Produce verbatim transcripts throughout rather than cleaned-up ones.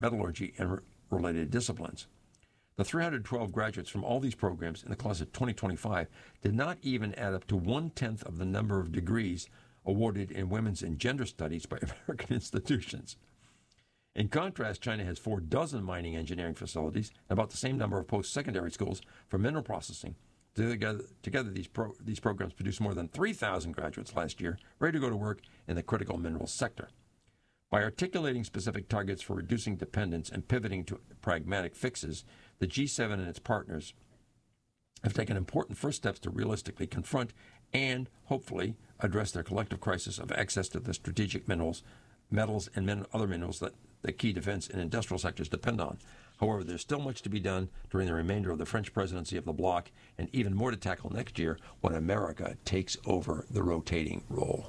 metallurgy, and re- related disciplines. The three hundred twelve graduates from all these programs in the class of twenty twenty-five did not even add up to one-tenth of the number of degrees awarded in women's and gender studies by American institutions. In contrast, China has four dozen mining engineering facilities and about the same number of post-secondary schools for mineral processing. Together, together these, pro, these programs produced more than three thousand graduates last year, ready to go to work in the critical minerals sector. By articulating specific targets for reducing dependence and pivoting to pragmatic fixes, the G seven and its partners have taken important first steps to realistically confront and, hopefully, address their collective crisis of access to the strategic minerals, metals, and min- other minerals that the key defense and industrial sectors depend on. However, there's still much to be done during the remainder of the French presidency of the bloc, and even more to tackle next year when America takes over the rotating role.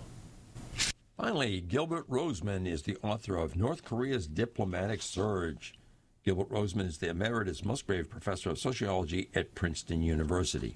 Finally, Gilbert Roseman is the author of North Korea's Diplomatic Surge. Gilbert Roseman is the Emeritus Musgrave Professor of Sociology at Princeton University.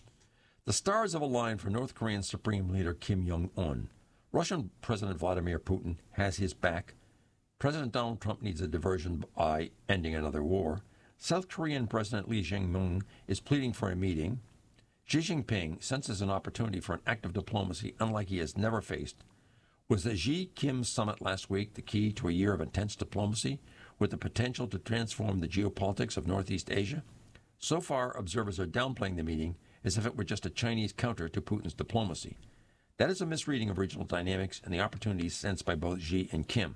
The stars have aligned for North Korean Supreme Leader Kim Jong-un. Russian President Vladimir Putin has his back. President Donald Trump needs a diversion by ending another war. South Korean President Lee Jae-myung is pleading for a meeting. Xi Jinping senses an opportunity for an act of diplomacy unlike he has never faced. Was the Xi-Kim summit last week the key to a year of intense diplomacy with the potential to transform the geopolitics of Northeast Asia? So far, observers are downplaying the meeting as if it were just a Chinese counter to Putin's diplomacy. That is a misreading of regional dynamics and the opportunities sensed by both Xi and Kim.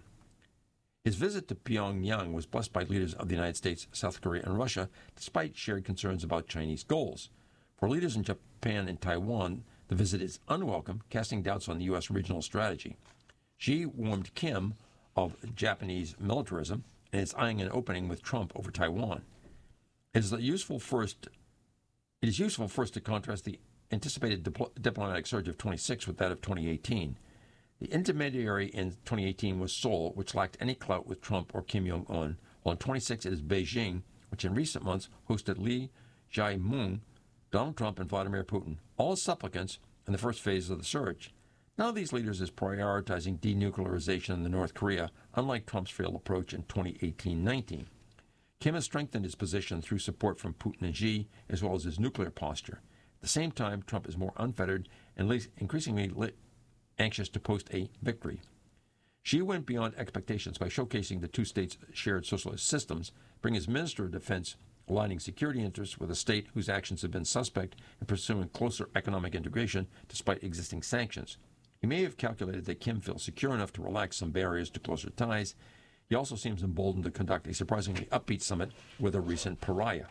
His visit to Pyongyang was blessed by leaders of the United States, South Korea, and Russia, despite shared concerns about Chinese goals. For leaders in Japan and Taiwan, the visit is unwelcome, casting doubts on the U S regional strategy. Xi warned Kim of Japanese militarism and is eyeing an opening with Trump over Taiwan. It is useful first. It is useful first to contrast the anticipated dipl- diplomatic surge of twenty-six with that of twenty eighteen. The intermediary in twenty eighteen was Seoul, which lacked any clout with Trump or Kim Jong-un, while in twenty-six it is Beijing, which in recent months hosted Lee Jae-myung, Donald Trump, and Vladimir Putin, all supplicants in the first phase of the surge. None of these leaders is prioritizing denuclearization in the North Korea, unlike Trump's failed approach in twenty eighteen nineteen. Kim has strengthened his position through support from Putin and Xi, as well as his nuclear posture. At the same time, Trump is more unfettered and increasingly lit anxious to post a victory. Xi went beyond expectations by showcasing the two states' shared socialist systems, bringing his Minister of Defense aligning security interests with a state whose actions have been suspect in pursuing closer economic integration despite existing sanctions. He may have calculated that Kim feels secure enough to relax some barriers to closer ties. He also seems emboldened to conduct a surprisingly upbeat summit with a recent pariah.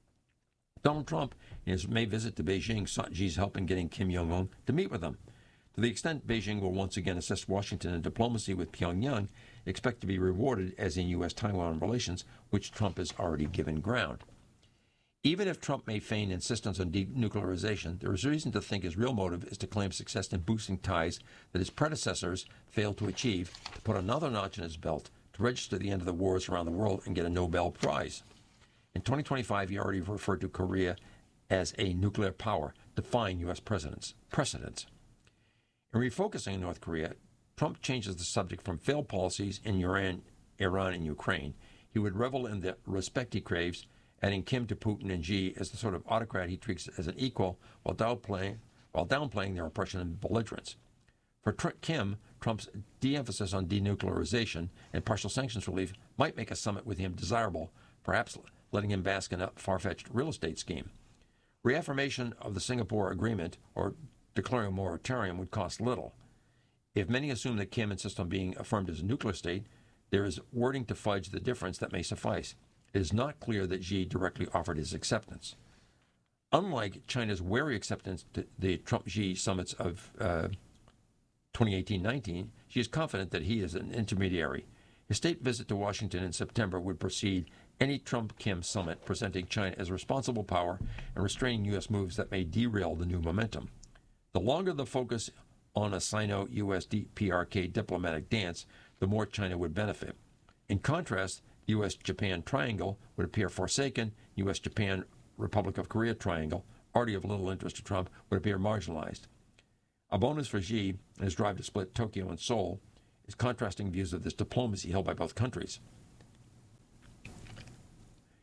Donald Trump, in his May visit to Beijing, sought Xi's help in getting Kim Jong-un to meet with him. To the extent Beijing will once again assist Washington in diplomacy with Pyongyang, expect to be rewarded as in U S Taiwan relations, which Trump has already given ground. Even if Trump may feign insistence on denuclearization, there is reason to think his real motive is to claim success in boosting ties that his predecessors failed to achieve, to put another notch in his belt, to register the end of the wars around the world and get a Nobel Prize. In twenty twenty-five, he already referred to Korea as a nuclear power, defying U S presidents, precedents. In refocusing on North Korea, Trump changes the subject from failed policies in Iran, Iran and Ukraine. He would revel in the respect he craves, adding Kim to Putin and Xi as the sort of autocrat he treats as an equal while downplaying, while downplaying their oppression and belligerence. For Tr- Kim, Trump's de-emphasis on denuclearization and partial sanctions relief might make a summit with him desirable, perhaps letting him bask in a far-fetched real estate scheme. Reaffirmation of the Singapore Agreement or declaring a moratorium would cost little. If many assume that Kim insists on being affirmed as a nuclear state, there is wording to fudge the difference that may suffice. It is not clear that Xi directly offered his acceptance. Unlike China's wary acceptance to the Trump-Xi summits of uh, twenty eighteen nineteen, Xi is confident that he is an intermediary. His state visit to Washington in September would precede any Trump-Kim summit, presenting China as a responsible power and restraining U S moves that may derail the new momentum. The longer the focus on a Sino-U S P R K diplomatic dance, the more China would benefit. In contrast, the U S Japan triangle would appear forsaken. U S Japan Republic of Korea triangle, already of little interest to Trump, would appear marginalized. A bonus for Xi in his drive to split Tokyo and Seoul is contrasting views of this diplomacy held by both countries.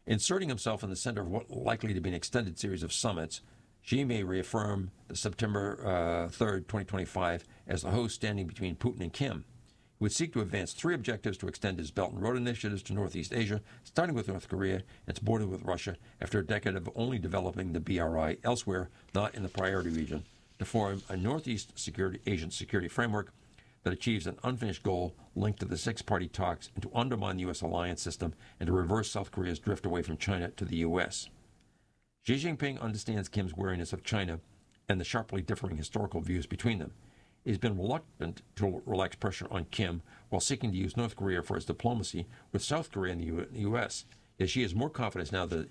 Inserting himself in the center of what likely to be an extended series of summits, Xi may reaffirm the September uh, third, twenty twenty-five as the host standing between Putin and Kim. He would seek to advance three objectives to extend his Belt and Road initiatives to Northeast Asia, starting with North Korea and its border with Russia after a decade of only developing the B R I elsewhere, not in the priority region, to form a Northeast security, Asian security framework that achieves an unfinished goal linked to the six-party talks and to undermine the U S alliance system and to reverse South Korea's drift away from China to the U S. Xi Jinping understands Kim's wariness of China and the sharply differing historical views between them. He's been reluctant to relax pressure on Kim while seeking to use North Korea for its diplomacy with South Korea and the U S. Yet Xi has more confidence now that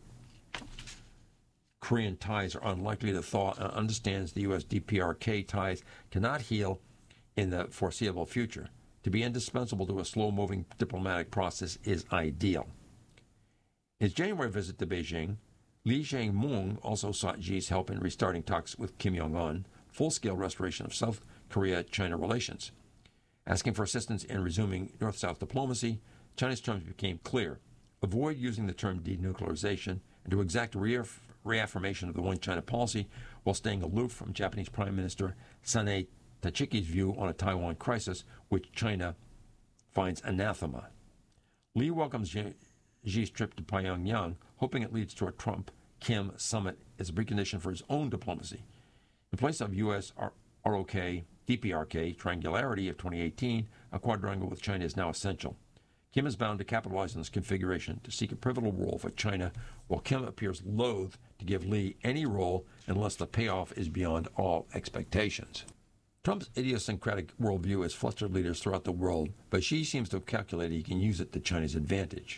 inter-Korean ties are unlikely to thaw and understands the U S D P R K ties cannot heal in the foreseeable future. To be indispensable to a slow-moving diplomatic process is ideal. In his January visit to Beijing, Lee Jae-myung also sought Xi's help in restarting talks with Kim Jong-un, full-scale restoration of South Korea-China relations. Asking for assistance in resuming North-South diplomacy, China's terms became clear. Avoid using the term denuclearization and to exact reaff- reaffirmation of the One China policy while staying aloof from Japanese Prime Minister Sanae Tachiki's view on a Taiwan crisis, which China finds anathema. Lee welcomes Xi's trip to Pyongyang, hoping it leads to a Trump-Kim summit as a precondition for his own diplomacy. In place of U S R O K, D P R K, triangularity of twenty eighteen, a quadrangle with China is now essential. Kim is bound to capitalize on this configuration to seek a pivotal role for China, while Kim appears loath to give Lee any role unless the payoff is beyond all expectations. Trump's idiosyncratic worldview has flustered leaders throughout the world, but Xi seems to have calculated he can use it to China's advantage.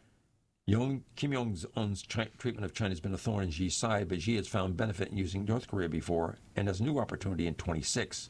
Young, Kim Jong-un's China, treatment of China has been a thorn in Xi's side, but Xi has found benefit in using North Korea before and has a new opportunity in twenty-six.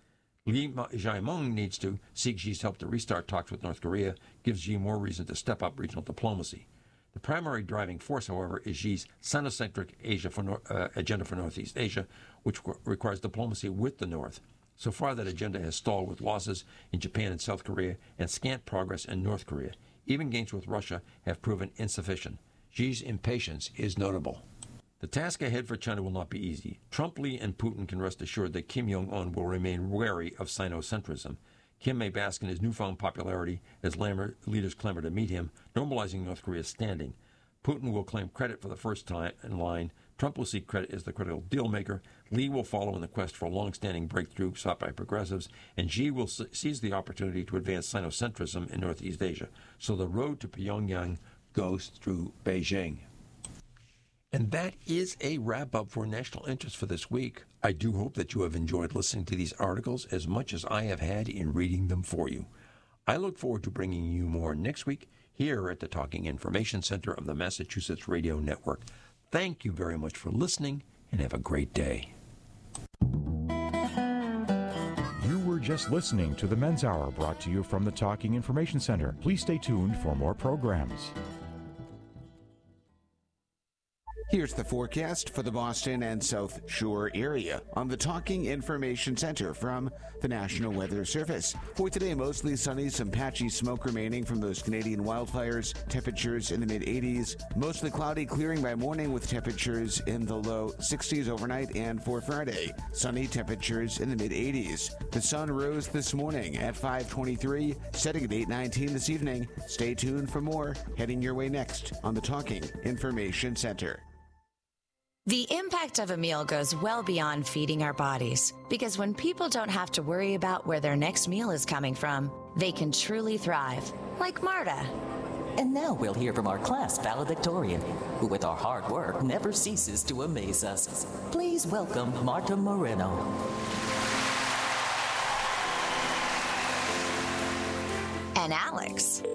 Lee Jae-myung needs to seek Xi's help to restart talks with North Korea, gives Xi more reason to step up regional diplomacy. The primary driving force, however, is Xi's Sinocentric Asia for, uh, agenda for Northeast Asia, which requires diplomacy with the North. So far, that agenda has stalled with losses in Japan and South Korea and scant progress in North Korea. Even gains with Russia have proven insufficient. Xi's impatience is notable. The task ahead for China will not be easy. Trump, Lee, and Putin can rest assured that Kim Jong-un will remain wary of Sinocentrism. Kim may bask in his newfound popularity as leaders clamor to meet him, normalizing North Korea's standing. Putin will claim credit for the first time in line. Trump will seek credit as the critical deal-maker. Lee will follow in the quest for a long-standing breakthrough sought by progressives, and Xi will seize the opportunity to advance Sinocentrism in Northeast Asia. So the road to Pyongyang goes through Beijing. And that is a wrap-up for National Interest for this week. I do hope that you have enjoyed listening to these articles as much as I have had in reading them for you. I look forward to bringing you more next week here at the Talking Information Center of the Massachusetts Radio Network. Thank you very much for listening, and have a great day. You were just listening to the Men's Hour, brought to you from the Talking Information Center. Please stay tuned for more programs. Here's the forecast for the Boston and South Shore area on the Talking Information Center from the National Weather Service. For today, mostly sunny, some patchy smoke remaining from those Canadian wildfires, temperatures in the mid eighties. Mostly cloudy, clearing by morning with temperatures in the low sixties overnight, and for Friday, sunny, temperatures in the mid eighties. The sun rose this morning at five twenty-three, setting at eight nineteen this evening. Stay tuned for more, heading your way next on the Talking Information Center. The impact of a meal goes well beyond feeding our bodies, because when people don't have to worry about where their next meal is coming from, they can truly thrive, like Marta. And now we'll hear from our class valedictorian, who with our hard work never ceases to amaze us. Please welcome Marta Moreno. And Alex.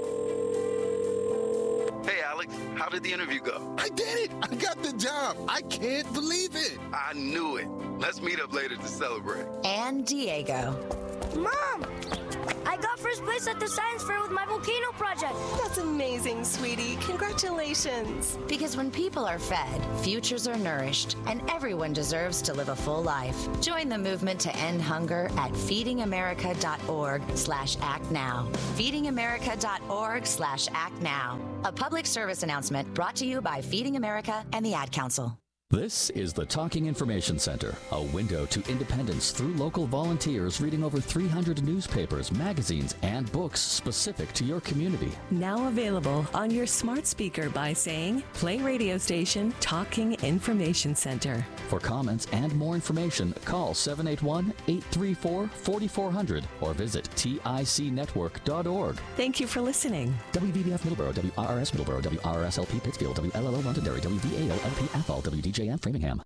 Hey, Alex, how did the interview go? I did it! I got the job! I can't believe it! I knew it. Let's meet up later to celebrate. And Diego. Mom, I got first place at the science fair with my volcano project. That's amazing, sweetie. Congratulations. Because when people are fed, futures are nourished, and everyone deserves to live a full life. Join the movement to end hunger at feedingamerica.org slash act now. feedingamerica.org slash act now. A public service announcement brought to you by Feeding America and the Ad Council. This is the Talking Information Center, a window to independence through local volunteers reading over three hundred newspapers, magazines, and books specific to your community. Now available on your smart speaker by saying, play radio station Talking Information Center. For comments and more information, call seven eight one, eight three four, four four zero zero or visit tic network dot org. Thank you for listening. W V B F Middleborough, W R R S Middleborough, W R R S L P Pittsfield, W L L O Londonderry, W V A O L P Athol, W D J M Framingham.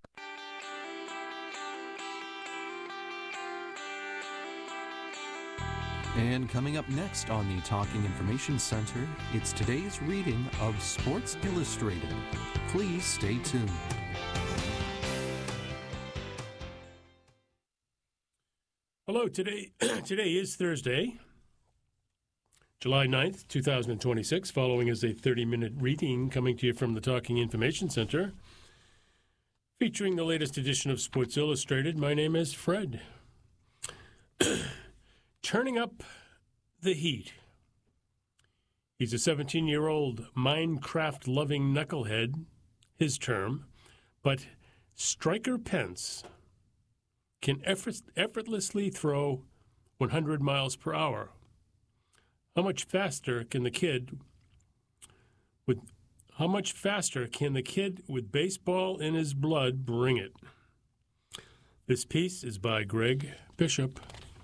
And coming up next on the Talking Information Center, it's today's reading of Sports Illustrated. Please stay tuned. Hello, today today is Thursday, July ninth, two thousand twenty-six. Following is a thirty-minute reading coming to you from the Talking Information Center, featuring the latest edition of Sports Illustrated. My name is Fred. Turning up the heat. He's a seventeen-year-old Minecraft-loving knucklehead, his term, but Striker Pence can effort- effortlessly throw one hundred miles per hour. How much faster can the kid with how much faster can the kid with baseball in his blood bring it? This piece is by Greg Bishop.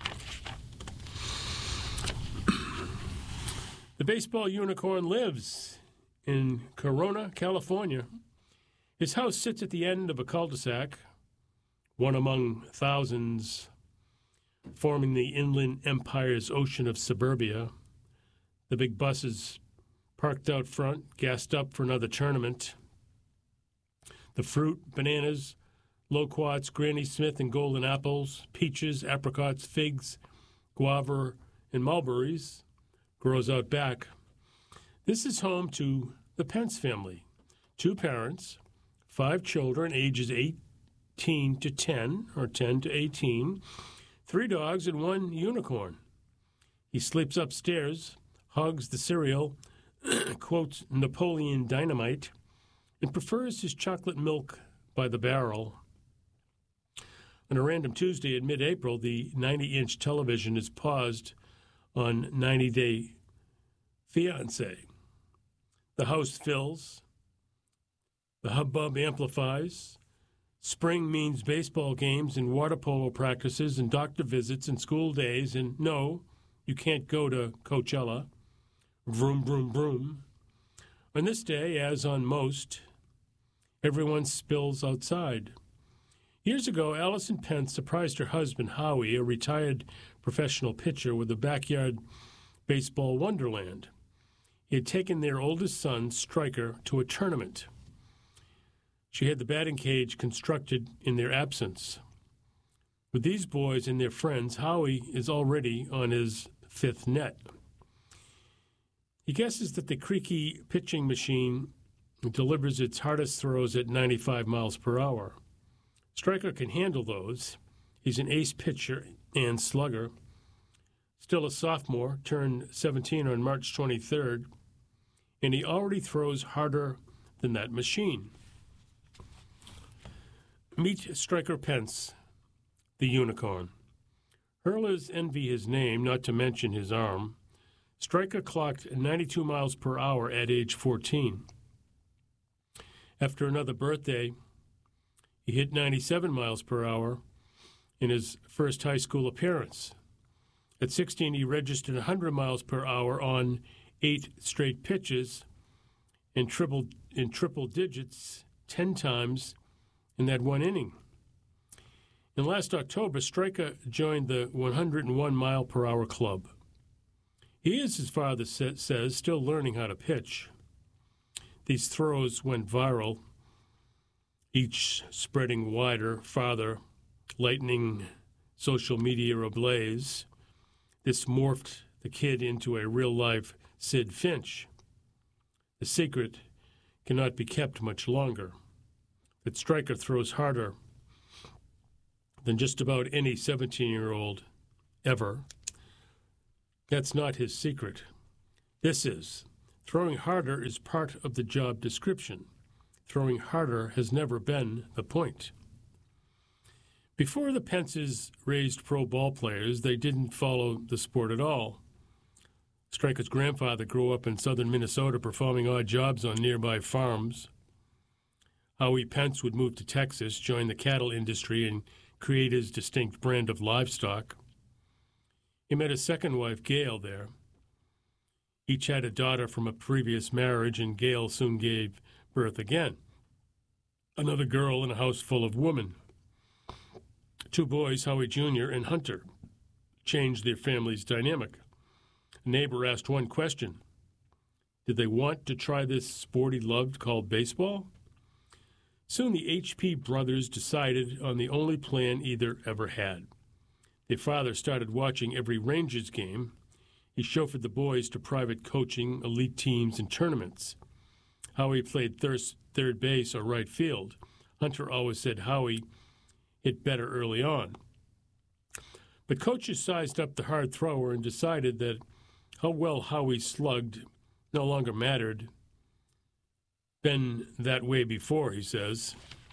The baseball unicorn lives in Corona, California. His house sits at the end of a cul-de-sac, one among thousands forming the Inland Empire's ocean of suburbia. The big buses parked out front, gassed up for another tournament. The fruit, bananas, loquats, Granny Smith and golden apples, peaches, apricots, figs, guava, and mulberries grows out back. This is home to the Pence family. Two parents, five children, ages eighteen to ten, or ten to eighteen, three dogs, and one unicorn. He sleeps upstairs, hogs the cereal, quotes Napoleon Dynamite, and prefers his chocolate milk by the barrel. On a random Tuesday in mid-April, the ninety-inch television is paused on ninety Day Fiancé. The house fills. The hubbub amplifies. Spring means baseball games and water polo practices and doctor visits and school days, and no, you can't go to Coachella. Vroom, vroom, vroom. On this day, as on most, everyone spills outside. Years ago, Allison Pence surprised her husband, Howie, a retired professional pitcher, with a backyard baseball wonderland. He had taken their oldest son, Striker, to a tournament. She had the batting cage constructed in their absence. With these boys and their friends, Howie is already on his fifth net. He guesses that the creaky pitching machine delivers its hardest throws at ninety-five miles per hour. Striker can handle those. He's an ace pitcher and slugger. Still a sophomore, turned seventeen on March twenty-third, and he already throws harder than that machine. Meet Striker Pence, the unicorn. Hurlers envy his name, not to mention his arm. Striker clocked ninety-two miles per hour at age fourteen. After another birthday, he hit ninety-seven miles per hour in his first high school appearance. At sixteen, he registered one hundred miles per hour on eight straight pitches and triple in triple digits ten times in that one inning. In last October, Striker joined the one hundred one mile per hour club. He is, his father sa- says, still learning how to pitch. These throws went viral, each spreading wider, farther, lightning social media ablaze. This morphed the kid into a real-life Sid Finch. The secret cannot be kept much longer. That Stryker throws harder than just about any seventeen-year-old ever. That's not his secret. This is. Throwing harder is part of the job description. Throwing harder has never been the point. Before the Pences raised pro ball players, they didn't follow the sport at all. Stryker's grandfather grew up in southern Minnesota performing odd jobs on nearby farms. Howie Pence would move to Texas, join the cattle industry, and create his distinct brand of livestock. He met his second wife, Gail, there. Each had a daughter from a previous marriage, and Gail soon gave birth again. Another girl in a house full of women. Two boys, Howie Junior and Hunter, changed their family's dynamic. A neighbor asked one question. Did they want to try this sport he loved called baseball? Soon the H P brothers decided on the only plan either ever had. Their father started watching every Rangers game. He chauffeured the boys to private coaching, elite teams, and tournaments. Howie played thir- third base or right field. Hunter always said Howie hit better early on. But coaches sized up the hard thrower and decided that how well Howie slugged no longer mattered. Been that way before, he says.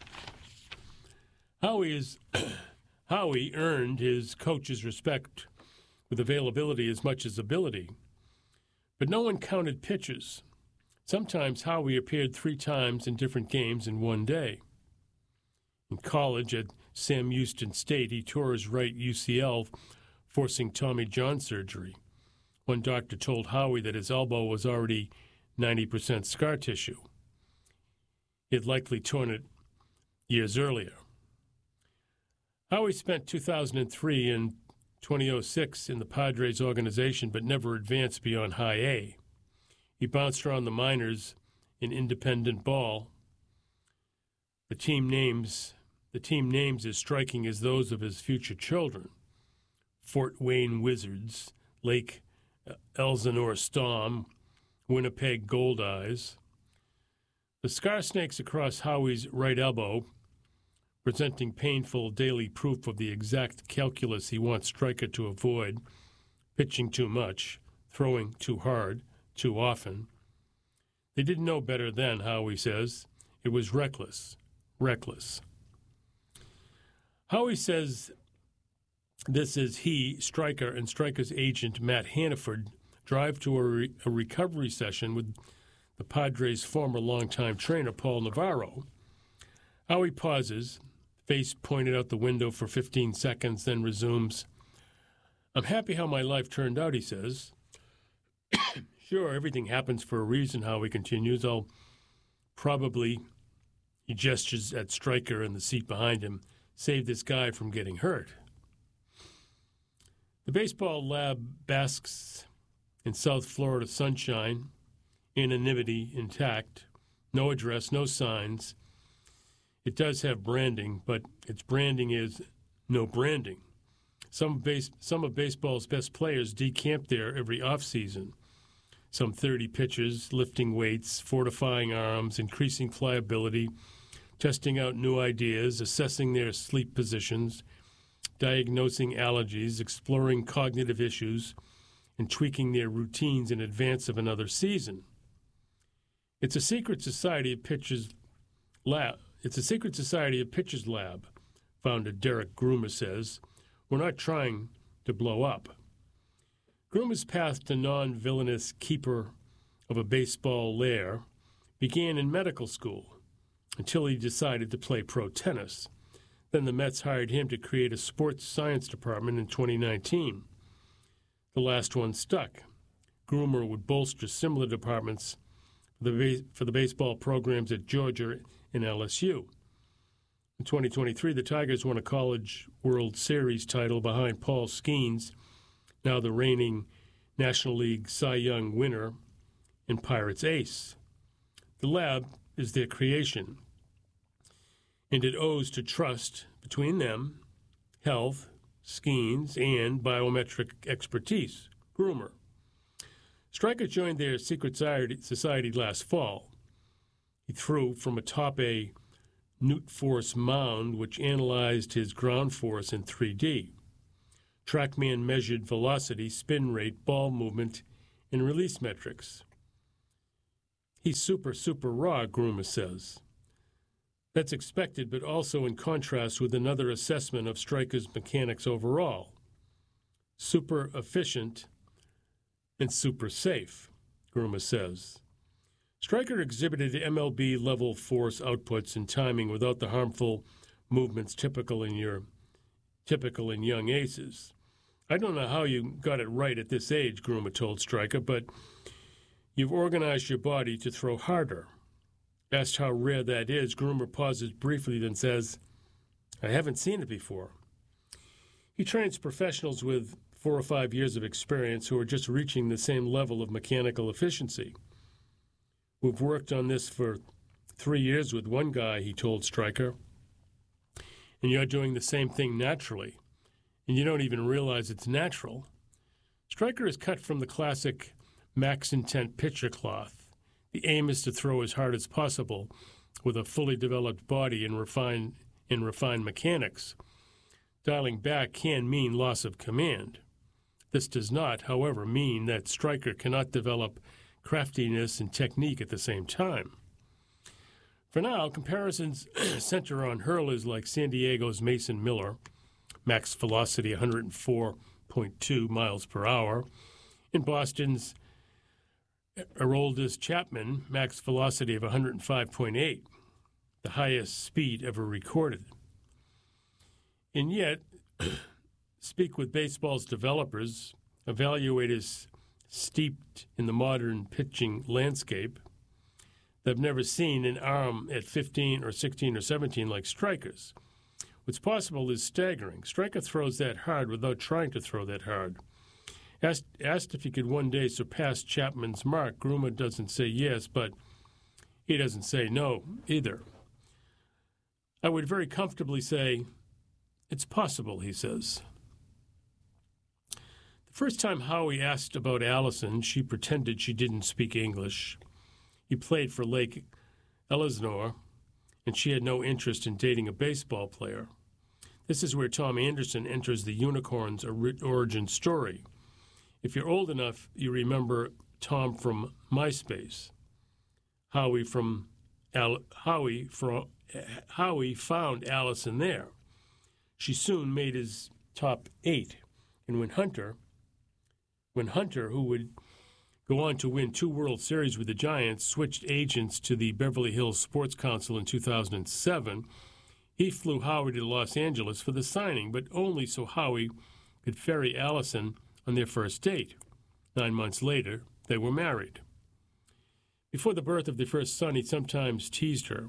Howie is Howie earned his coach's respect with availability as much as ability. But no one counted pitches. Sometimes Howie appeared three times in different games in one day. In college at Sam Houston State, he tore his right U C L, forcing Tommy John surgery. One doctor told Howie that his elbow was already ninety percent scar tissue. He had likely torn it years earlier. Howie spent two thousand three and twenty oh six in the Padres organization, but never advanced beyond high A. He bounced around the minors in independent ball. The team names, the team names as striking as those of his future children: Fort Wayne Wizards, Lake Elsinore Storm, Winnipeg Goldeyes. The scar snakes across Howie's right elbow, presenting painful daily proof of the exact calculus he wants Stryker to avoid: pitching too much, throwing too hard, too often. They didn't know better then, Howie says. It was reckless, reckless. Howie says this is he, Stryker, and Stryker's agent, Matt Hannaford, drive to a, re- a recovery session with the Padres' former longtime trainer, Paul Navarro. Howie pauses, face pointed out the window for fifteen seconds, then resumes. I'm happy how my life turned out, he says. Sure, everything happens for a reason, Howie continues. I'll probably, he gestures at Stryker in the seat behind him, save this guy from getting hurt. The baseball lab basks in South Florida sunshine, anonymity intact, no address, no signs. It does have branding, but its branding is no branding. Some base, some of baseball's best players decamp there every offseason. Some thirty pitchers, lifting weights, fortifying arms, increasing pliability, testing out new ideas, assessing their sleep positions, diagnosing allergies, exploring cognitive issues, and tweaking their routines in advance of another season. It's a secret society of pitchers lab. It's a secret society of pitchers lab, founder Derek Groomer says. We're not trying to blow up. Groomer's path to non-villainous keeper of a baseball lair began in medical school until he decided to play pro tennis. Then the Mets hired him to create a sports science department in twenty nineteen. The last one stuck. Groomer would bolster similar departments for the, base, for the baseball programs at Georgia and L S U. In twenty twenty-three, the Tigers won a College World Series title behind Paul Skeens, now the reigning National League Cy Young winner and Pirates ace. The lab is their creation, and it owes to trust between them, health, Skeens, and biometric expertise, Groomer. Stryker joined their secret society last fall. He threw from atop a Newt Force mound, which analyzed his ground force in three D. TrackMan measured velocity, spin rate, ball movement, and release metrics. He's super, super raw, Groomer says. That's expected, but also in contrast with another assessment of Stryker's mechanics overall. Super efficient and super safe, Groomer says. Stryker exhibited M L B-level force outputs and timing without the harmful movements typical in your typical in young aces. I don't know how you got it right at this age, Groomer told Stryker, but you've organized your body to throw harder. Asked how rare that is, Groomer pauses briefly, then says, I haven't seen it before. He trains professionals with four or five years of experience who are just reaching the same level of mechanical efficiency. We've worked on this for three years with one guy, he told Stryker, and you're doing the same thing naturally, and you don't even realize it's natural. Stryker is cut from the classic max intent pitcher cloth. The aim is to throw as hard as possible with a fully developed body and refined, in refined mechanics. Dialing back can mean loss of command. This does not, however, mean that Stryker cannot develop craftiness and technique at the same time. For now, comparisons center on hurlers like San Diego's Mason Miller, max velocity one hundred four point two miles per hour, and Boston's Aroldis Chapman, max velocity of one hundred five point eight, the highest speed ever recorded. And yet, speak with baseball's developers, evaluators steeped in the modern pitching landscape, they've never seen an arm at fifteen or sixteen or seventeen like Stryker's. What's possible is staggering. Stryker throws that hard without trying to throw that hard. Asked, asked if he could one day surpass Chapman's mark, Groomer doesn't say yes, but he doesn't say no either. I would very comfortably say, it's possible, he says. The first time Howie asked about Allison, she pretended she didn't speak English. He played for Lake Elsinore, and she had no interest in dating a baseball player. This is where Tom Anderson enters the Unicorn's origin story. If you're old enough, you remember Tom from MySpace. Howie from Al- Howie from Howie found Allison there. She soon made his top eight, and when Hunter, when Hunter, who would go on to win two World Series with the Giants, switched agents to the Beverly Hills Sports Council in two thousand seven, he flew Howie to Los Angeles for the signing, but only so Howie could ferry Allison on their first date. Nine months later, they were married. Before the birth of their first son, he sometimes teased her.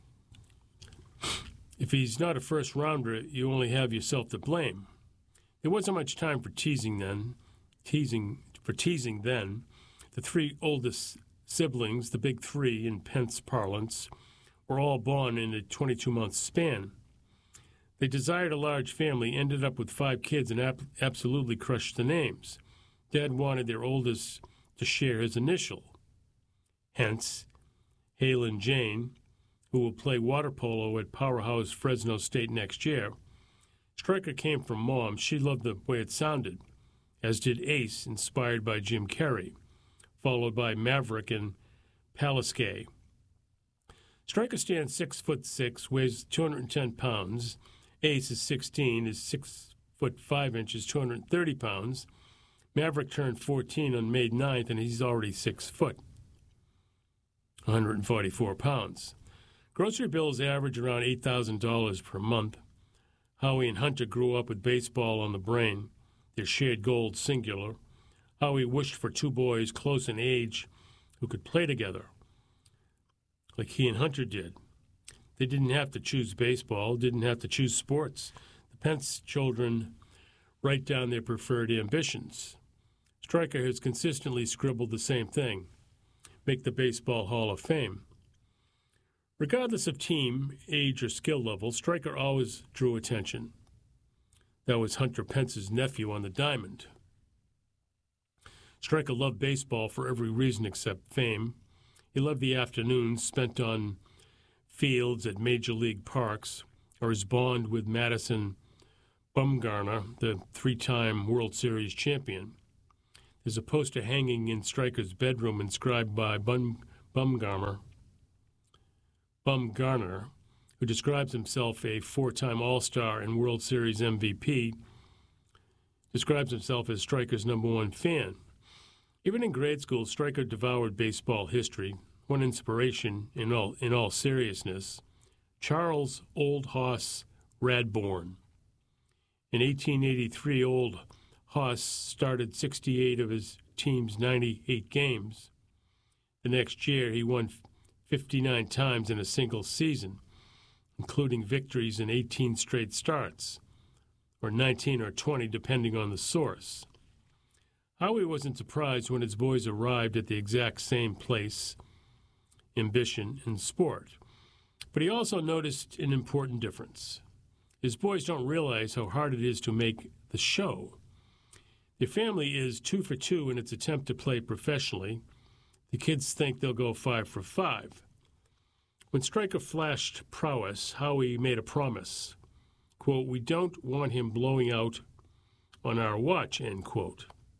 If he's not a first-rounder, you only have yourself to blame. There wasn't much time for teasing then. Teasing for teasing then. The three oldest siblings, the big three in Pence parlance, were all born in a twenty-two-month span. They desired a large family, ended up with five kids, and ap- absolutely crushed the names. Dad wanted their oldest to share his initial. Hence, Halen Jane, who will play water polo at Powerhouse Fresno State next year. Stryker came from Mom. She loved the way it sounded, as did Ace, inspired by Jim Carrey, followed by Maverick and Palisque. Stryker stands six foot six, weighs two hundred ten pounds. Ace is sixteen, is six foot five inches, two hundred thirty pounds. Maverick turned fourteen on May ninth, and he's already six foot, one hundred forty-four pounds. Grocery bills average around eight thousand dollars per month. Howie and Hunter grew up with baseball on the brain, their shared goal singular. Howie wished for two boys close in age who could play together, like he and Hunter did. They didn't have to choose baseball, didn't have to choose sports. The Pence children write down their preferred ambitions. Stryker has consistently scribbled the same thing, make the Baseball Hall of Fame. Regardless of team, age, or skill level, Stryker always drew attention. That was Hunter Pence's nephew on the diamond. Stryker loved baseball for every reason except fame. He loved the afternoons spent on fields at major league parks, or his bond with Madison Bumgarner, the three-time World Series champion. There's a poster hanging in Stryker's bedroom inscribed by Bum, Bumgarner, Bumgarner, who describes himself a four-time All-Star and World Series M V P, describes himself as Stryker's number one fan. Even in grade school, Stryker devoured baseball history. One inspiration, in all in all seriousness, Charles Old Hoss Radbourn. In eighteen eighty-three, Old Hoss started sixty-eight of his team's ninety-eight games. The next year, he won fifty-nine times in a single season, including victories in eighteen straight starts, or nineteen or twenty, depending on the source. Howie wasn't surprised when his boys arrived at the exact same place, ambition, and sport. But he also noticed an important difference. His boys don't realize how hard it is to make the show. Their family is two for two in its attempt to play professionally. The kids think they'll go five for five. When Stryker flashed prowess, Howie made a promise. Quote, "We don't want him blowing out on our watch," end quote.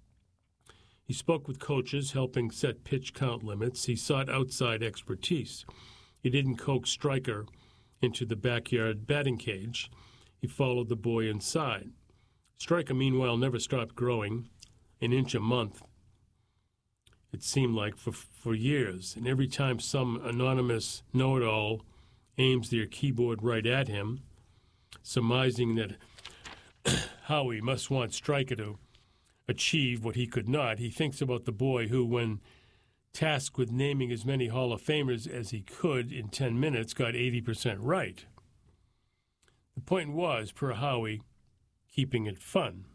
He spoke with coaches, helping set pitch count limits. He sought outside expertise. He didn't coax Stryker into the backyard batting cage. He followed the boy inside. Stryker, meanwhile, never stopped growing, an inch a month, it seemed like, for, for years. And every time some anonymous know-it-all aims their keyboard right at him, surmising that Howie must want Stryker to achieve what he could not, he thinks about the boy who, when tasked with naming as many Hall of Famers as he could in ten minutes, got eighty percent right. The point was, per Howie, keeping it fun.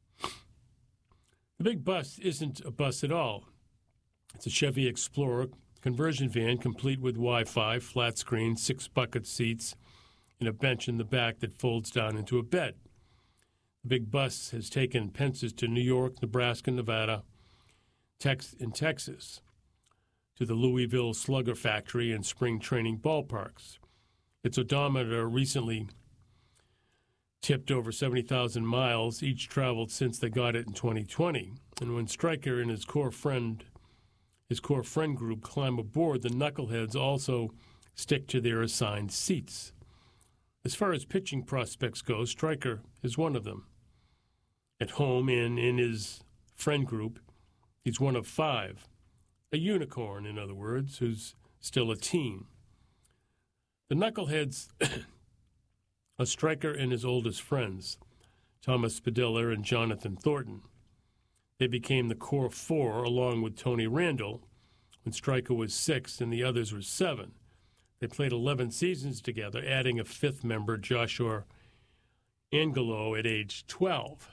The big bus isn't a bus at all. It's a Chevy Explorer conversion van complete with Wi-Fi, flat screen, six bucket seats, and a bench in the back that folds down into a bed. The big bus has taken Pences to New York, Nebraska, Nevada, Tex- and Texas, to the Louisville Slugger Factory and spring training ballparks. Its odometer recently tipped over seventy thousand miles, each traveled since they got it in twenty twenty. And when Stryker and his core friend, his core friend group climb aboard, the knuckleheads also stick to their assigned seats. As far as pitching prospects go, Stryker is one of them. At home and in his friend group, he's one of five. A unicorn, in other words, who's still a teen. The knuckleheads are Stryker and his oldest friends, Thomas Padilla and Jonathan Thornton. They became the core four, along with Tony Randall, when Stryker was six and the others were seven. They played eleven seasons together, adding a fifth member, Joshua Angelo, at age twelve.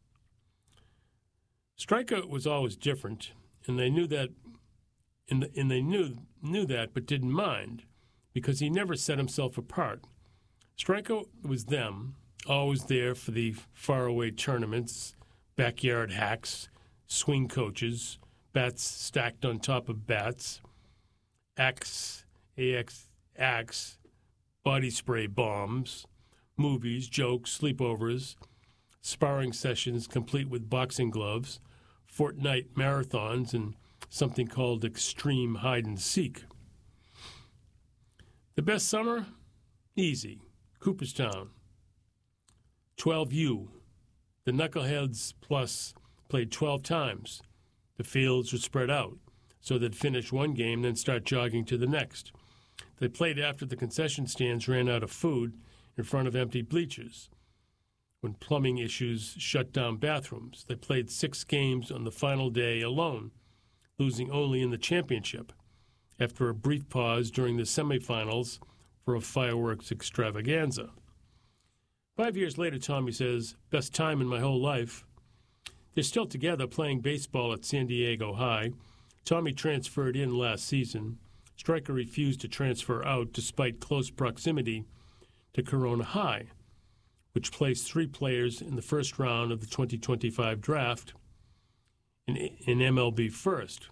Stryker was always different, and they knew that, and, the, and they knew knew that, but didn't mind, because he never set himself apart. Stryker was them, always there for the faraway tournaments, backyard hacks, swing coaches, bats stacked on top of bats, axe, A X, axe, body spray bombs, movies, jokes, sleepovers, sparring sessions complete with boxing gloves, fortnight marathons, and something called extreme hide-and-seek. The best summer? Easy. Cooperstown. twelve U. The Knuckleheads Plus played twelve times. The fields were spread out, so they'd finish one game, then start jogging to the next. They played after the concession stands ran out of food in front of empty bleachers, when plumbing issues shut down bathrooms. They played six games on the final day alone, losing only in the championship, after a brief pause during the semifinals for a fireworks extravaganza. Five years later, Tommy says, best time in my whole life. They're still together playing baseball at San Diego High. Tommy transferred in last season. Stryker refused to transfer out despite close proximity to Corona High, which placed three players in the first round of the twenty twenty-five draft in, in M L B first.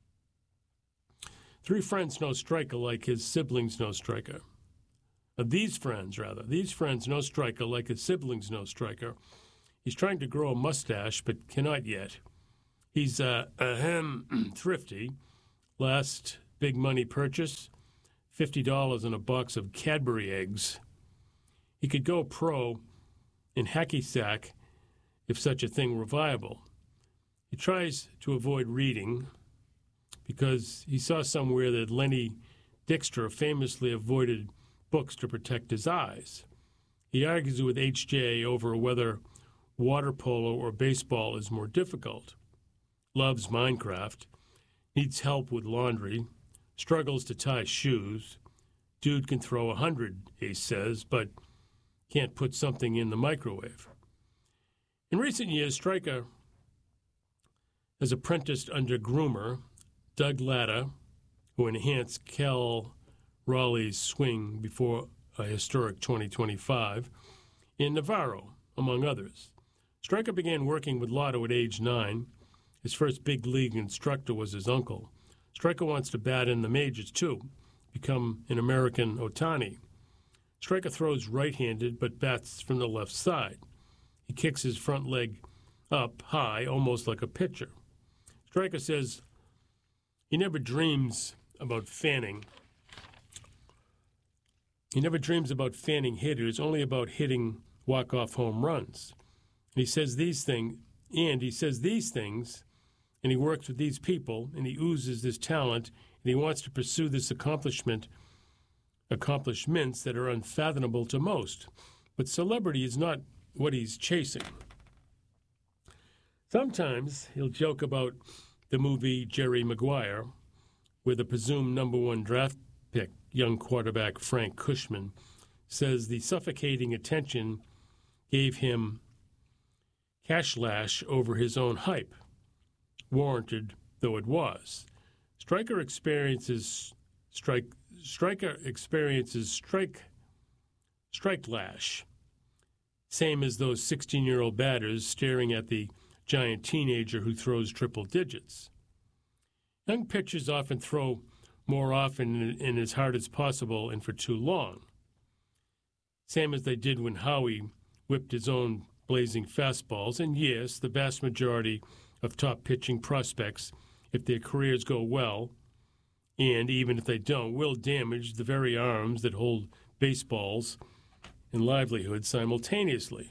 Three friends know Striker like his siblings know Striker. Uh, these friends, rather. These friends know Striker like his siblings know Striker. He's trying to grow a mustache, but cannot yet. He's uh, ahem, thrifty. Last big money purchase, fifty dollars on a box of Cadbury eggs. He could go pro in hacky sack if such a thing were viable. He tries to avoid reading because he saw somewhere that Lenny Dykstra famously avoided books to protect his eyes. He argues with H J over whether water polo or baseball is more difficult. Loves Minecraft. Needs help with laundry. Struggles to tie shoes. Dude can throw a hundred, Ace says, but can't put something in the microwave. In recent years, Striker has apprenticed under groomer Doug Latta, who enhanced Cal Raleigh's swing before a historic twenty twenty-five, in Navarro, among others. Striker began working with Lotto at age nine. His first big league instructor was his uncle. Striker wants to bat in the majors, too, become an American Ohtani. Striker throws right-handed but bats from the left side. He kicks his front leg up high, almost like a pitcher. Striker says he never dreams about fanning. He never dreams about fanning hitters, only about hitting walk-off home runs. And he says these things, and he says these things, and he works with these people, and he oozes this talent, and he wants to pursue this accomplishment, accomplishments that are unfathomable to most. But celebrity is not what he's chasing. Sometimes he'll joke about the movie Jerry Maguire, where the presumed number one draft pick, young quarterback Frank Cushman, says the suffocating attention gave him cash lash over his own hype, warranted though it was. Striker experiences strike. Striker experiences strike. Strike lash, same as those sixteen-year-old batters staring at the giant teenager who throws triple digits. Young pitchers often throw more often and as hard as possible and for too long, same as they did when Howie whipped his own blazing fastballs. And yes, the vast majority of top pitching prospects, if their careers go well, and even if they don't, will damage the very arms that hold baseballs and livelihood simultaneously.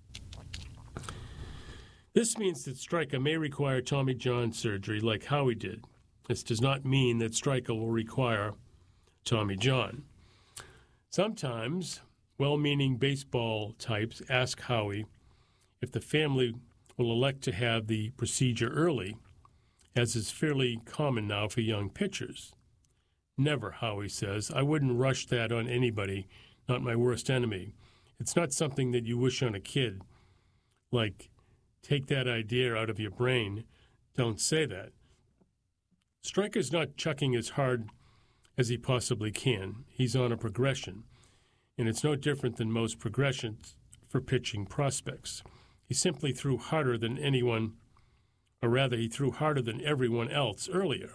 This means that Striker may require Tommy John surgery like Howie did. This does not mean that Striker will require Tommy John. Sometimes well-meaning baseball types ask Howie if the family will elect to have the procedure early, as is fairly common now for young pitchers. Never, Howie says. I wouldn't rush that on anybody, not my worst enemy. It's not something that you wish on a kid. Like, take that idea out of your brain. Don't say that. Striker's not chucking as hard as he possibly can. He's on a progression, and it's no different than most progressions for pitching prospects. He simply threw harder than anyone, or rather, he threw harder than everyone else earlier.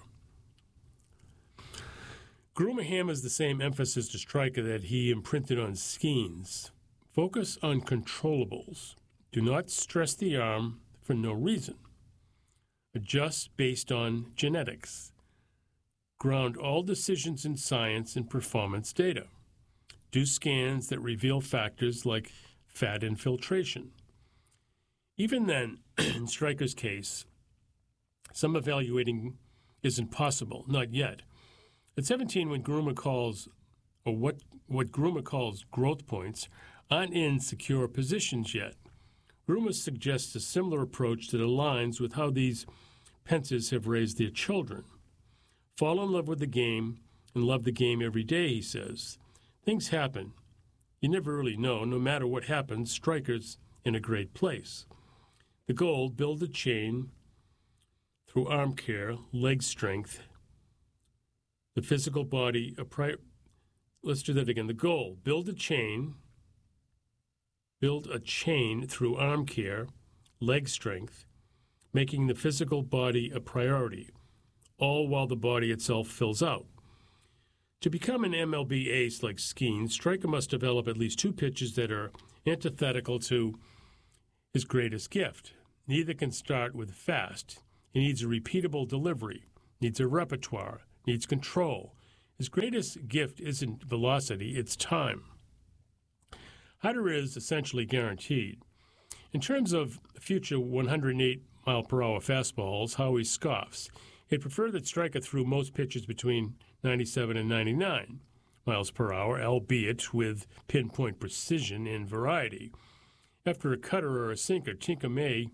Groomer hammers the same emphasis to Striker that he imprinted on Skeens. Focus on controllables. Do not stress the arm for no reason. Adjust based on genetics. Ground all decisions in science and performance data. Do scans that reveal factors like fat infiltration. Even then, in Striker's case, some evaluating isn't possible, not yet. At seventeen, when Groomer calls, or what, what Groomer calls growth points, aren't in secure positions yet. Groomer suggests a similar approach that aligns with how these Pences have raised their children. Fall in love with the game and love the game every day, he says. Things happen. You never really know. No matter what happens, Striker's in a great place. The goal, build a chain through arm care, leg strength, the physical body. A pri- Let's do that again. The goal, build a chain, build a chain through arm care, leg strength, making the physical body a priority, all while the body itself fills out. To become an M L B ace like Skeens, Striker must develop at least two pitches that are antithetical to his greatest gift. Neither can start with fast. He needs a repeatable delivery, needs a repertoire, needs control. His greatest gift isn't velocity, it's time. Hyder is essentially guaranteed. In terms of future one hundred eight mile per hour fastballs, Howie scoffs. He'd prefer that Striker threw most pitches between ninety-seven and ninety-nine miles per hour, albeit with pinpoint precision and variety. After a cutter or a sinker, Tinker may,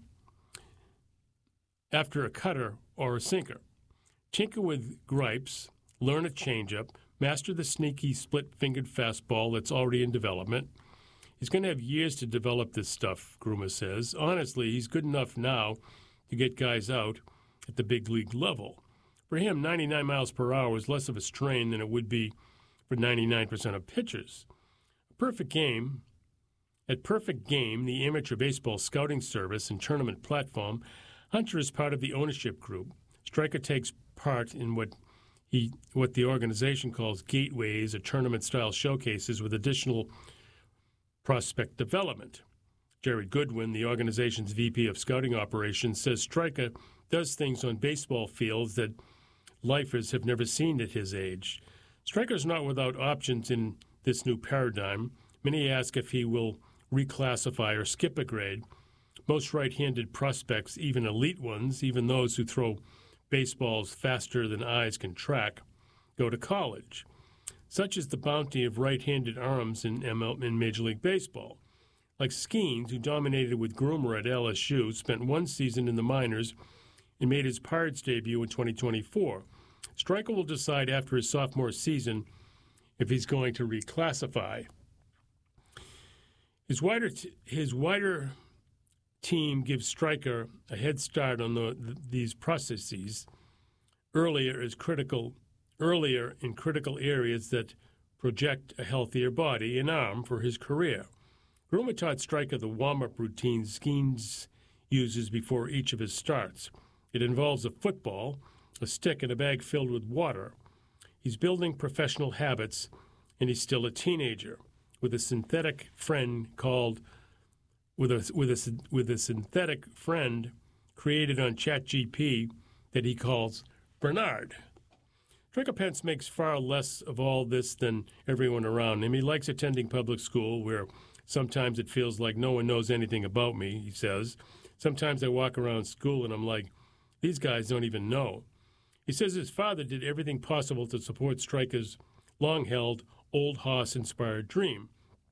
after a cutter or a sinker, tinker with gripes, learn a changeup, master the sneaky split-fingered fastball that's already in development. He's going to have years to develop this stuff, Groomer says. Honestly, he's good enough now to get guys out at the big league level. For him, ninety-nine miles per hour is less of a strain than it would be for ninety-nine percent of pitchers. A perfect game, at Perfect Game, the amateur baseball scouting service and tournament platform, Hunter is part of the ownership group. Striker takes part in what he what the organization calls gateways or tournament-style showcases with additional prospect development. Jerry Goodwin, the organization's V P of Scouting Operations, says Striker does things on baseball fields that lifers have never seen at his age. Striker's not without options in this new paradigm. Many ask if he will reclassify or skip a grade. Most right-handed prospects, even elite ones, even those who throw baseballs faster than eyes can track, go to college. Such is the bounty of right-handed arms in, M L, in Major League Baseball. Like Skeens, who dominated with Groomer at L S U, spent one season in the minors and made his Pirates debut in twenty twenty-four. Striker will decide after his sophomore season if he's going to reclassify. His wider, t- his wider team gives Striker a head start on the, the, these processes earlier is critical, earlier in critical areas that project a healthier body and arm for his career. Groomer taught Striker the warm-up routine Skeens uses before each of his starts. It involves a football, a stick, and a bag filled with water. He's building professional habits, and he's still a teenager, with a synthetic friend called with a with a with a synthetic friend created on ChatGPT that he calls Bernard. Striker Pence makes far less of all this than everyone around him. He likes attending public school, where sometimes it feels like no one knows anything about me, he says. Sometimes I walk around school and I'm like, these guys don't even know. He says his father did everything possible to support Striker's long-held, old hoss-inspired dream.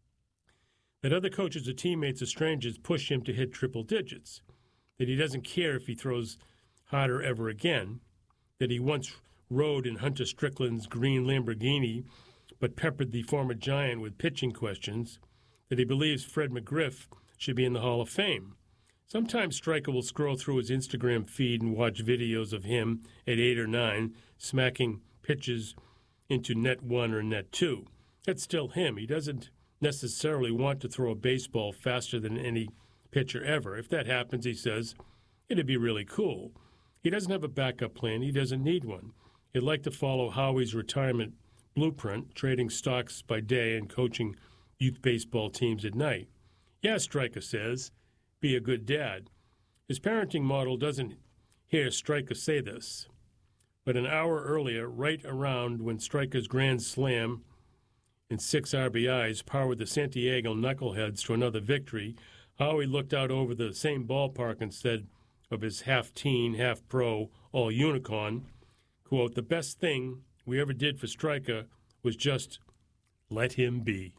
That other coaches or teammates or strangers push him to hit triple digits. That he doesn't care if he throws harder ever again. That he once rode in Hunter Strickland's green Lamborghini but peppered the former Giant with pitching questions. That he believes Fred McGriff should be in the Hall of Fame. Sometimes Striker will scroll through his Instagram feed and watch videos of him at eight or nine smacking pitches into net one or net two. That's still him. He doesn't necessarily want to throw a baseball faster than any pitcher ever. If that happens, he says, it'd be really cool. He doesn't have a backup plan. He doesn't need one. He'd like to follow Howie's retirement blueprint, trading stocks by day and coaching youth baseball teams at night. Yeah, Striker says, be a good dad. His parenting model doesn't hear Striker say this. But an hour earlier, right around when Striker's grand slam and six R B Is powered the Santiago Knuckleheads to another victory, Howie looked out over the same ballpark and said of his half-teen, half-pro, all-unicorn, quote, the best thing we ever did for Striker was just let him be.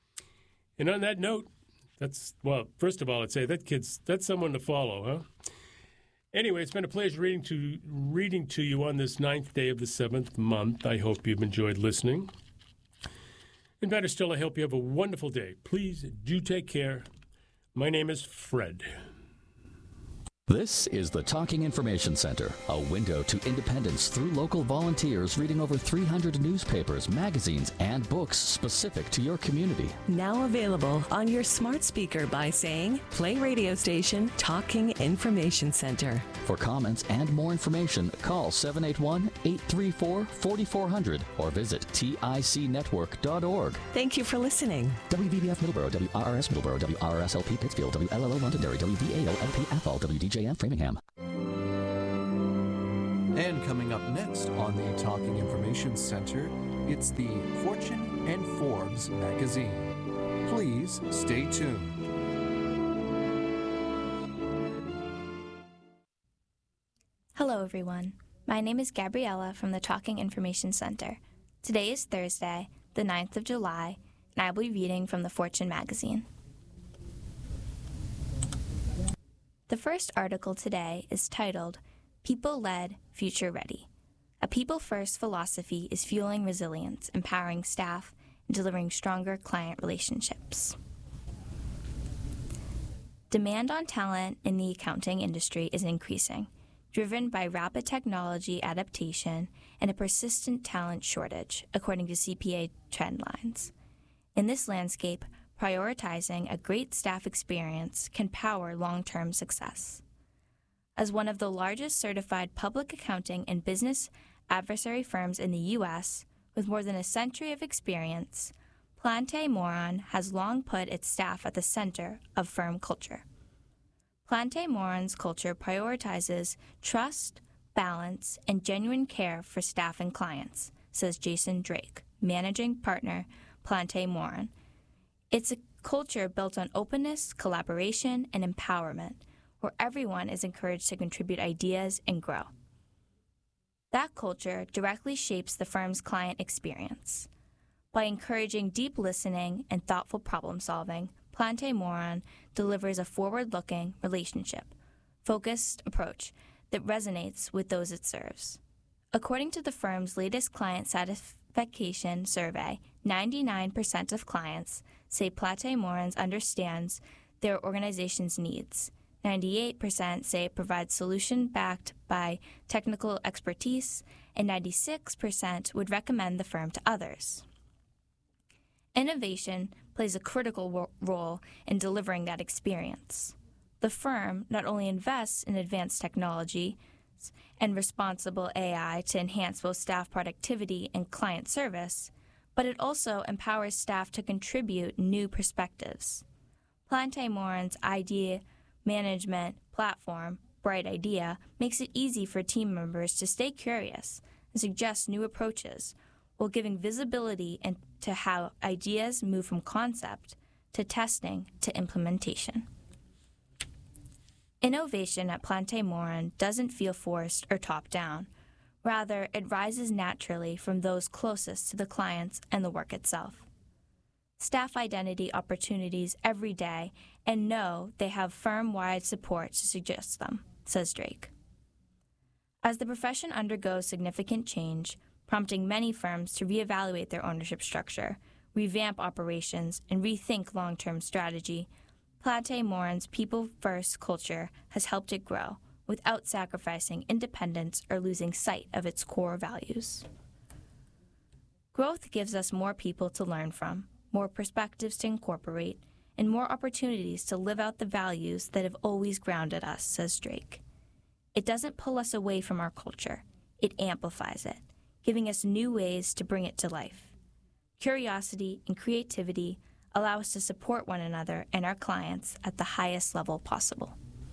And on that note, that's, well, first of all, I'd say that kid's, that's someone to follow, huh? Anyway, it's been a pleasure reading to reading to you on this ninth day of the seventh month. I hope you've enjoyed listening. And better still, I hope you have a wonderful day. Please do take care. My name is Fred. This is the Talking Information Center, a window to independence through local volunteers reading over three hundred newspapers, magazines, and books specific to your community. Now available on your smart speaker by saying, play radio station Talking Information Center. For comments and more information, call seven eight one, eight three four, four four zero zero or visit tic network dot org. Thank you for listening. W V B F Middleborough, W R R S Middleborough, W R R S L P Pittsfield, W L L O Londonderry, W V A O L P Athol, W D J M Framingham. And coming up next on the Talking Information Center, it's the Fortune and Forbes magazine. Please stay tuned. Hello, everyone. My name is Gabriella from the Talking Information Center. Today is Thursday, the ninth of July, and I will be reading from the Fortune magazine. The first article today is titled, People-Led, Future-Ready. A people-first philosophy is fueling resilience, empowering staff, and delivering stronger client relationships. Demand on talent in the accounting industry is increasing, driven by rapid technology adaptation and a persistent talent shortage, according to C P A Trendlines. In this landscape, prioritizing a great staff experience can power long-term success. As one of the largest certified public accounting and business advisory firms in the U S, with more than a century of experience, Plante Moran has long put its staff at the center of firm culture. Plante Moran's culture prioritizes trust, balance, and genuine care for staff and clients, says Jason Drake, managing partner, Plante Moran. It's a culture built on openness, collaboration, and empowerment, where everyone is encouraged to contribute ideas and grow. That culture directly shapes the firm's client experience. By encouraging deep listening and thoughtful problem-solving, Plante Moran delivers a forward-looking, relationship-focused approach that resonates with those it serves. According to the firm's latest client satisfaction survey, ninety-nine percent of clients say Plante Moran understands their organization's needs. ninety-eight percent say it provides solution backed by technical expertise, and ninety-six percent would recommend the firm to others. Innovation plays a critical ro- role in delivering that experience. The firm not only invests in advanced technology and responsible A I to enhance both staff productivity and client service, but it also empowers staff to contribute new perspectives. Plante Moran's idea management platform, Bright Idea, makes it easy for team members to stay curious and suggest new approaches, while giving visibility into how ideas move from concept to testing to implementation. Innovation at Plante Moran doesn't feel forced or top-down. Rather, it rises naturally from those closest to the clients and the work itself. Staff identity opportunities every day and know they have firm-wide support to suggest them, says Drake. As the profession undergoes significant change, prompting many firms to reevaluate their ownership structure, revamp operations, and rethink long-term strategy, Plante Moran's people-first culture has helped it grow without sacrificing independence or losing sight of its core values. Growth gives us more people to learn from, more perspectives to incorporate, and more opportunities to live out the values that have always grounded us, says Drake. It doesn't pull us away from our culture. It amplifies it, giving us new ways to bring it to life. Curiosity and creativity allow us to support one another and our clients at the highest level possible.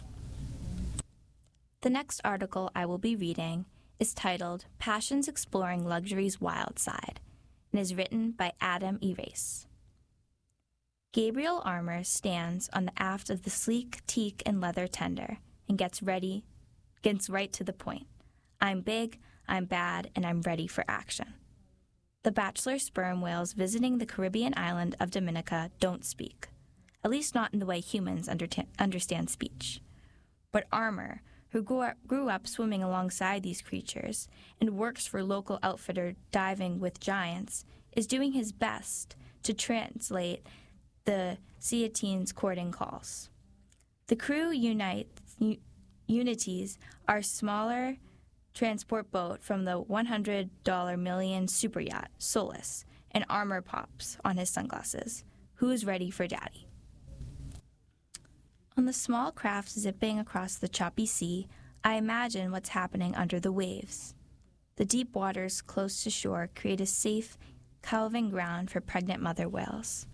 The next article I will be reading is titled Passions Exploring Luxury's Wild Side and is written by Adam Erase. Gabriel Armour stands on the aft of the sleek teak and leather tender and gets ready, gets right to the point. I'm big, I'm bad, and I'm ready for action. The bachelor sperm whales visiting the Caribbean island of Dominica don't speak, at least not in the way humans under- understand speech. But Armour, who grew up, grew up swimming alongside these creatures and works for local outfitter Diving with Giants, is doing his best to translate the Ciatines courting calls. The crew unites, Unities, our smaller transport boat from the one hundred dollar million super yacht, Solus, and armor pops on his sunglasses. Who's ready for Daddy? On the small craft zipping across the choppy sea, I imagine what's happening under the waves. The deep waters close to shore create a safe, calving ground for pregnant mother whales.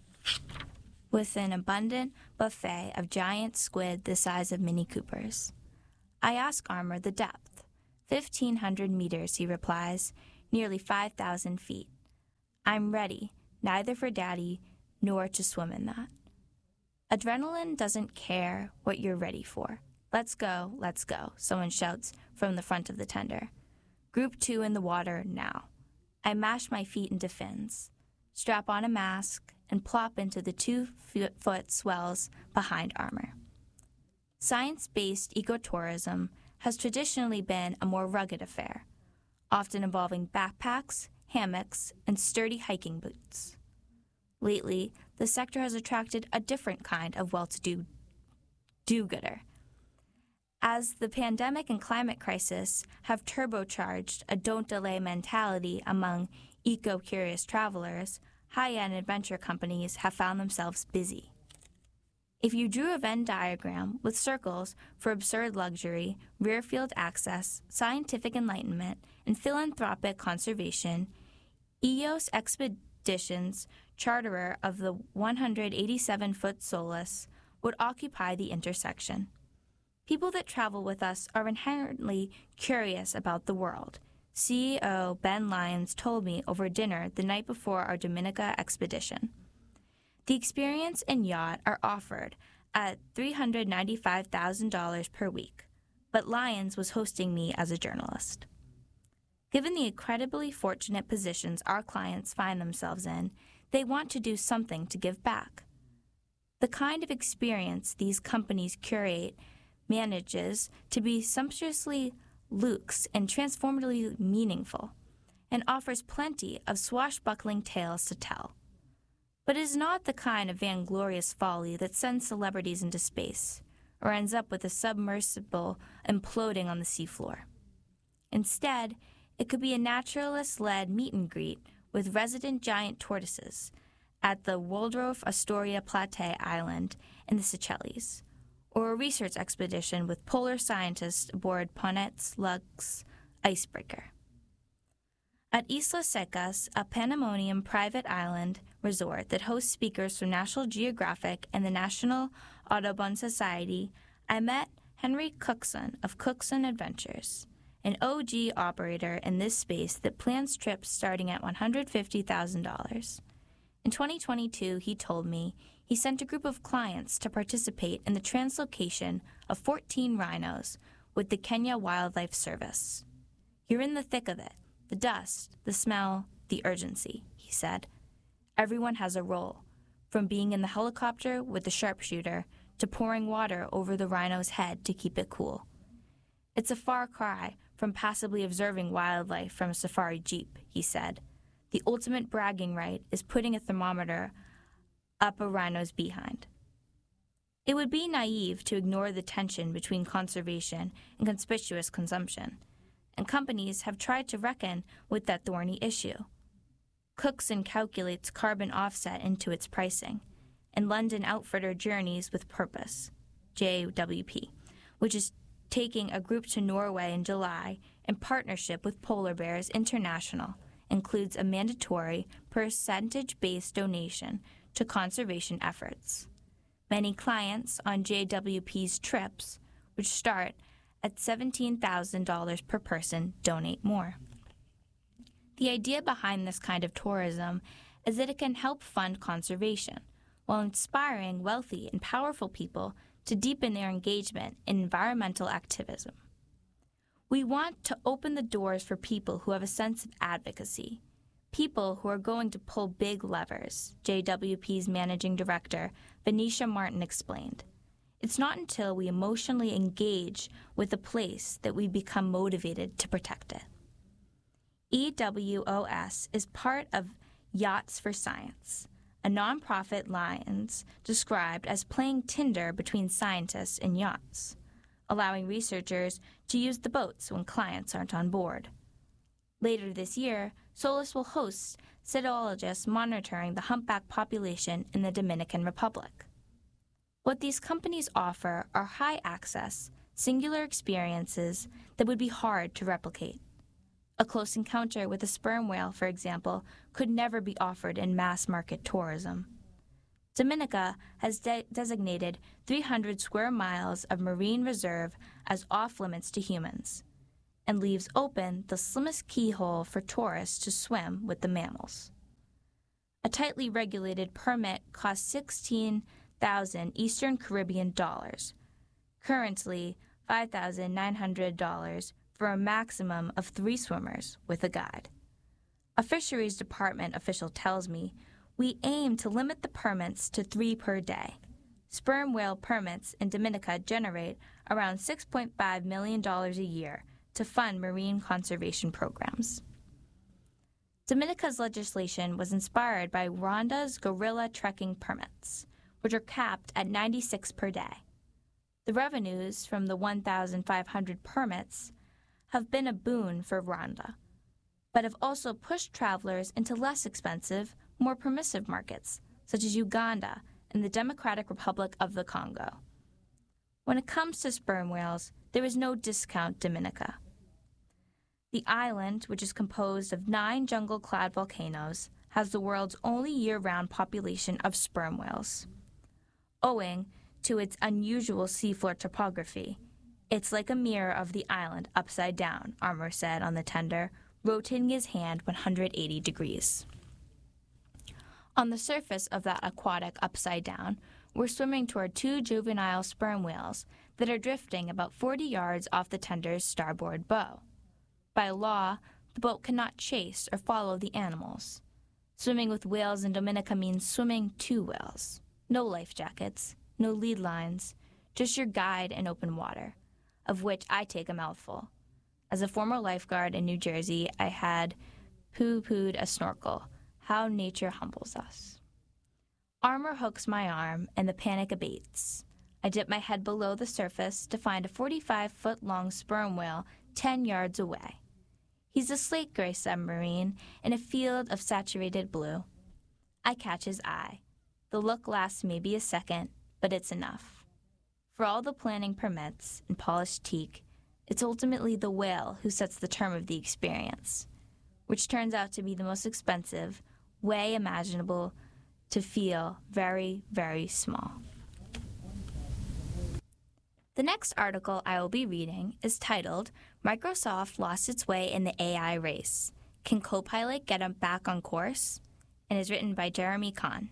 With an abundant buffet of giant squid the size of Mini Coopers. I ask Armour the depth. fifteen hundred meters, he replies, nearly five thousand feet. I'm ready, neither for Daddy nor to swim in that. Adrenaline doesn't care what you're ready for. Let's go, let's go, someone shouts from the front of the tender. Group two in the water now. I mash my feet into fins, strap on a mask, and plop into the two-foot swells behind Armour. Science-based ecotourism has traditionally been a more rugged affair, often involving backpacks, hammocks, and sturdy hiking boots. Lately, the sector has attracted a different kind of well-to-do do-gooder. As the pandemic and climate crisis have turbocharged a don't-delay mentality among eco-curious travelers, high-end adventure companies have found themselves busy. If you drew a Venn diagram with circles for absurd luxury, rear-field access, scientific enlightenment, and philanthropic conservation, E O S Expeditions, charterer of the one hundred eighty-seven foot Solus, would occupy the intersection. People that travel with us are inherently curious about the world. C E O Ben Lyons told me over dinner the night before our Dominica expedition. The experience and yacht are offered at three hundred ninety-five thousand dollars per week, but Lyons was hosting me as a journalist. Given the incredibly fortunate positions our clients find themselves in, they want to do something to give back. The kind of experience these companies curate manages to be sumptuously luxe and transformatively meaningful, and offers plenty of swashbuckling tales to tell. But it is not the kind of vainglorious folly that sends celebrities into space, or ends up with a submersible imploding on the seafloor. Instead, it could be a naturalist-led meet and greet with resident giant tortoises at the Waldorf Astoria Plate Island in the Seychelles, or a research expedition with polar scientists aboard Ponnet's Lux icebreaker. At Isla Secas, a Panamanian private island resort that hosts speakers from National Geographic and the National Audubon Society, I met Henry Cookson of Cookson Adventures, an O G operator in this space that plans trips starting at one hundred fifty thousand dollars. In twenty twenty-two, he told me he sent a group of clients to participate in the translocation of fourteen rhinos with the Kenya Wildlife Service. You're in the thick of it. The dust, the smell, the urgency, he said. Everyone has a role, from being in the helicopter with the sharpshooter to pouring water over the rhino's head to keep it cool. It's a far cry from passively observing wildlife from a safari jeep, he said. The ultimate bragging right is putting a thermometer up a rhino's behind. It would be naive to ignore the tension between conservation and conspicuous consumption, and companies have tried to reckon with that thorny issue. Cookson calculates carbon offset into its pricing, and London outfitter Journeys with Purpose, J W P, which is taking a group to Norway in July in partnership with Polar Bears International, includes a mandatory percentage-based donation to conservation efforts. Many clients on J W P's trips, which start at seventeen thousand dollars per person, donate more. The idea behind this kind of tourism is that it can help fund conservation, while inspiring wealthy and powerful people to deepen their engagement in environmental activism. We want to open the doors for people who have a sense of advocacy, people who are going to pull big levers, J W P's managing director, Venetia Martin, explained. It's not until we emotionally engage with a place that we become motivated to protect it. E W O S is part of Yachts for Science, a nonprofit Lyons described as playing Tinder between scientists and yachts. allowing researchers to use the boats when clients aren't on board. Later this year, Solis will host cetologists monitoring the humpback population in the Dominican Republic. What these companies offer are high-access, singular experiences that would be hard to replicate. A close encounter with a sperm whale, for example, could never be offered in mass-market tourism. Dominica has de- designated three hundred square miles of marine reserve as off-limits to humans, and leaves open the slimmest keyhole for tourists to swim with the mammals. A tightly regulated permit costs sixteen thousand Eastern Caribbean dollars, currently five thousand nine hundred dollars for a maximum of three swimmers with a guide. A fisheries department official tells me, "We aim to limit the permits to three per day." Sperm whale permits in Dominica generate around six point five million dollars a year to fund marine conservation programs. Dominica's legislation was inspired by Rwanda's gorilla trekking permits, which are capped at ninety-six per day. The revenues from the one thousand five hundred permits have been a boon for Rwanda, but have also pushed travelers into less expensive, more permissive markets, such as Uganda and the Democratic Republic of the Congo. When it comes to sperm whales, there is no discount Dominica. The island, which is composed of nine jungle-clad volcanoes, has the world's only year-round population of sperm whales. Owing to its unusual seafloor topography, it's like a mirror of the island upside down, Armour said on the tender, rotating his hand one hundred eighty degrees. On the surface of that aquatic upside down, we're swimming toward two juvenile sperm whales that are drifting about forty yards off the tender's starboard bow. By law, the boat cannot chase or follow the animals. Swimming with whales in Dominica means swimming to whales. No life jackets, no lead lines, just your guide in open water, of which I take a mouthful. As a former lifeguard in New Jersey, I had poo-pooed a snorkel. How nature humbles us. Armour hooks my arm, and the panic abates. I dip my head below the surface to find a forty-five-foot-long sperm whale ten yards away. He's a slate-gray submarine in a field of saturated blue. I catch his eye. The look lasts maybe a second, but it's enough. For all the planning permits and polished teak, it's ultimately the whale who sets the term of the experience, which turns out to be the most expensive way imaginable to feel very, very small. The next article I will be reading is titled, Microsoft Lost Its Way in the A I Race. Can Copilot Get Them Back on Course? And is written by Jeremy Kahn.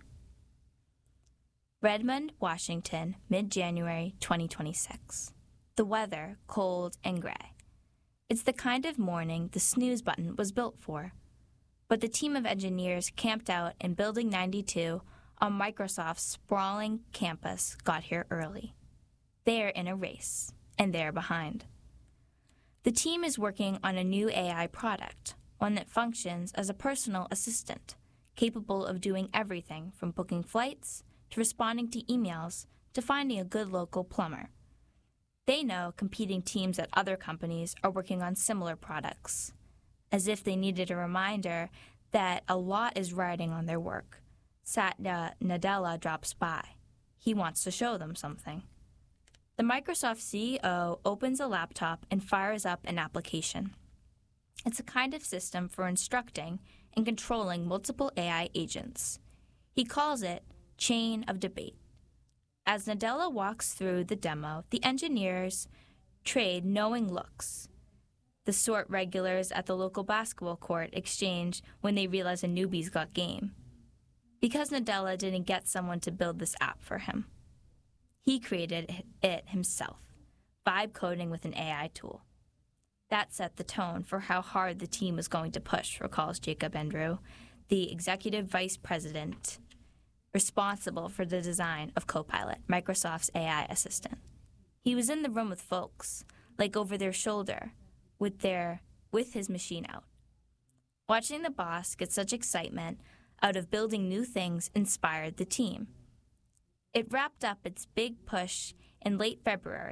Redmond, Washington, mid-January twenty twenty-six. The weather, cold and gray. It's the kind of morning the snooze button was built for. But the team of engineers camped out in Building ninety-two on Microsoft's sprawling campus got here early. They're in a race, and they're behind. The team is working on a new A I product, one that functions as a personal assistant, capable of doing everything from booking flights to responding to emails to finding a good local plumber. They know competing teams at other companies are working on similar products, as if they needed a reminder that a lot is riding on their work. Satya Nadella drops by. He wants to show them something. The Microsoft C E O opens a laptop and fires up an application. It's a kind of system for instructing and controlling multiple A I agents. He calls it Chain of Debate. As Nadella walks through the demo, the engineers trade knowing looks, the sort regulars at the local basketball court exchange when they realize a newbie's got game. Because Nadella didn't get someone to build this app for him. He created it himself, vibe coding with an A I tool. That set the tone for how hard the team was going to push, recalls Jacob Andrew, the executive vice president responsible for the design of Copilot, Microsoft's A I assistant. He was in the room with folks, like over their shoulder, with their with his machine out. Watching the boss get such excitement out of building new things inspired the team. It wrapped up its big push in late February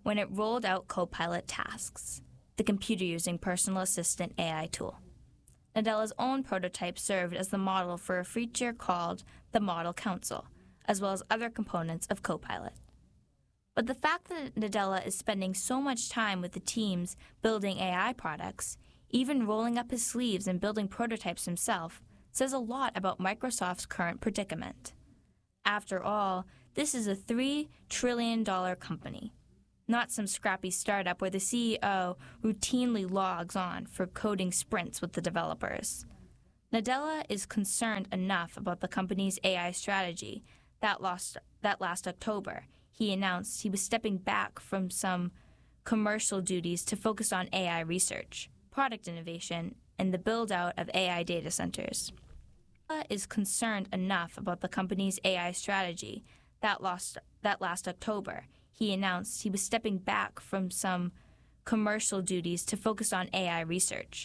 when it rolled out Copilot Tasks, the computer-using personal assistant A I tool. Nadella's own prototype served as the model for a feature called the Model Council, as well as other components of Copilot. But the fact that Nadella is spending so much time with the teams building A I products, even rolling up his sleeves and building prototypes himself, says a lot about Microsoft's current predicament. After all, this is a three trillion dollars company, not some scrappy startup where the C E O routinely logs on for coding sprints with the developers. Nadella is concerned enough about the company's A I strategy that last, that last October he announced he was stepping back from some commercial duties to focus on A I research, product innovation, and the build-out of A I data centers. Nadella is concerned enough about the company's A I strategy that last, that last October he announced he was stepping back from some commercial duties to focus on A I research,